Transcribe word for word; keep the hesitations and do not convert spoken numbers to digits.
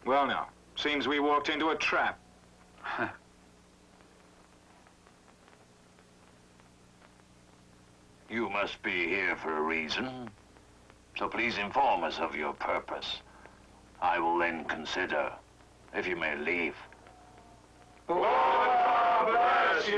Well, now, seems we walked into a trap. You must be here for a reason, so please inform us of your purpose. I will then consider if you may leave. Oh.